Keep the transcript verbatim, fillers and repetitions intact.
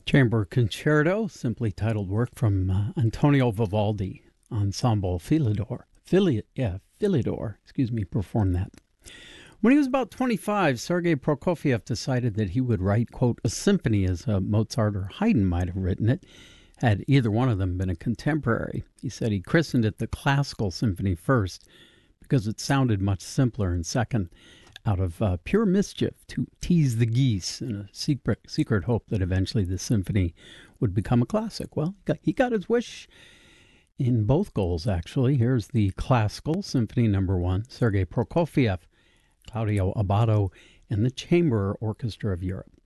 Chamber Concerto, simply titled work from uh, Antonio Vivaldi, Ensemble Philidor. Phili- yeah, Philidor, excuse me, performed that. When he was about twenty-five, Sergei Prokofiev decided that he would write, quote, a symphony as uh, Mozart or Haydn might have written it, had either one of them been a contemporary. He said he christened it the Classical Symphony first because it sounded much simpler, and second, out of uh, pure mischief to tease the geese in a secret, secret hope that eventually the symphony would become a classic. Well, he got, he got his wish in both goals, actually. Here's the Classical Symphony Number One, Sergei Prokofiev, Claudio Abbado, and the Chamber Orchestra of Europe.